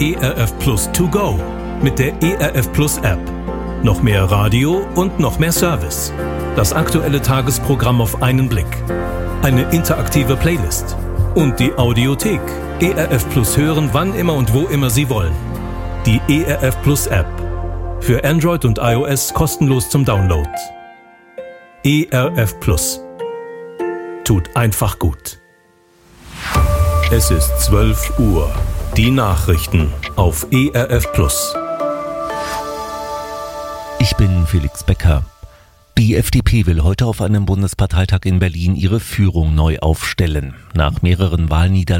ERF Plus To Go mit der ERF Plus App. Noch mehr Radio und noch mehr Service. Das aktuelle Tagesprogramm auf einen Blick. Eine interaktive Playlist. Und die Audiothek. ERF Plus hören, wann immer und wo immer Sie wollen. Die ERF Plus App. Für Android und iOS kostenlos zum Download. ERF Plus. Tut einfach gut. Es ist 12 Uhr. Die Nachrichten auf ERF Plus. Ich bin Felix Becker. Die FDP will heute auf einem Bundesparteitag in Berlin ihre Führung neu aufstellen. Nach mehreren Wahlniederlagen